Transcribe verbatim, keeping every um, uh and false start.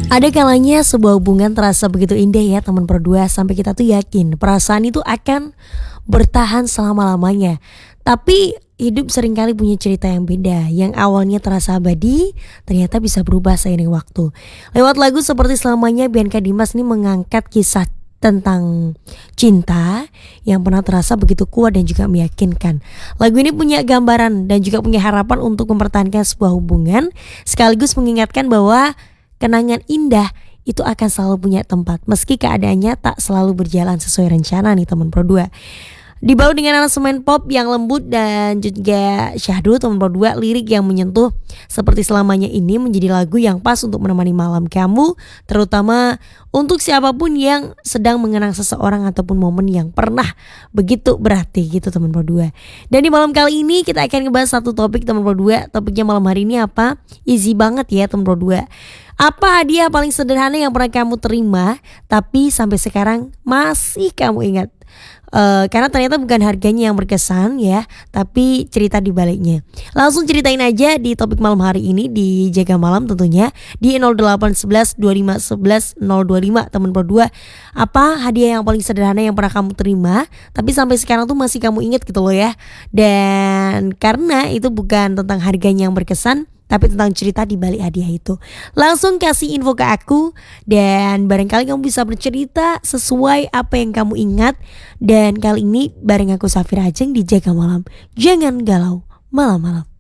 Ada kalanya sebuah hubungan terasa begitu indah ya teman berdua, sampai kita tuh yakin perasaan itu akan bertahan selama-lamanya. Tapi hidup seringkali punya cerita yang beda, yang awalnya terasa abadi ternyata bisa berubah seiring waktu. Lewat lagu seperti Selamanya, Bianca Dimas nih mengangkat kisah tentang cinta yang pernah terasa begitu kuat dan juga meyakinkan. Lagu ini punya gambaran dan juga punya harapan untuk mempertahankan sebuah hubungan, sekaligus mengingatkan bahwa kenangan indah itu akan selalu punya tempat, meski keadaannya tak selalu berjalan sesuai rencana nih teman berdua. Dibalut dengan aransemen pop yang lembut dan juga syahdu teman berdua, lirik yang menyentuh seperti Selamanya ini menjadi lagu yang pas untuk menemani malam kamu, terutama untuk siapapun yang sedang mengenang seseorang ataupun momen yang pernah begitu berarti gitu teman berdua. Dan di malam kali ini kita akan ngebahas satu topik teman berdua. Topiknya malam hari ini apa? Easy banget ya teman berdua. Apa hadiah paling sederhana yang pernah kamu terima tapi sampai sekarang masih kamu ingat? Uh, karena ternyata bukan harganya yang berkesan ya, tapi cerita di baliknya. Langsung ceritain aja di topik malam hari ini di Jaga Malam tentunya di nol delapan satu satu dua lima satu satu nol dua lima teman berdua. Apa hadiah yang paling sederhana yang pernah kamu terima tapi sampai sekarang tuh masih kamu ingat gitu loh ya. Dan karena itu bukan tentang harganya yang berkesan, tapi tentang cerita di balik hadiah itu. Langsung kasih info ke aku, dan barangkali kamu bisa bercerita sesuai apa yang kamu ingat. Dan kali ini bareng aku Safira Ajeng di Jaga Malam. Jangan galau malam-malam.